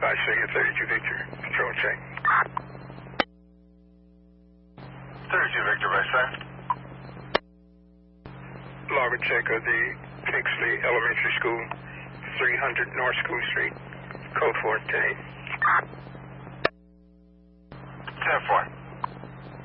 I show you 32 Victor. Control check. 32 Victor, right side. Logger check of the Kingsley Elementary School, 300 North School Street, code 14. 10-4.